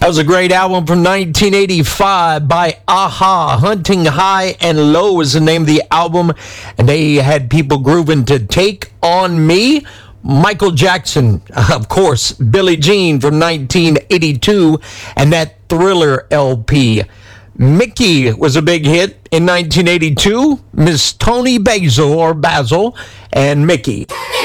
That was a great album from 1985 by Aha. Hunting High and Low is the name of the album. And they had people grooving to Take On Me. Michael Jackson, of course, Billie Jean from 1982, and that Thriller LP. Mickey was a big hit in 1982. Miss Toni Basil, and Mickey.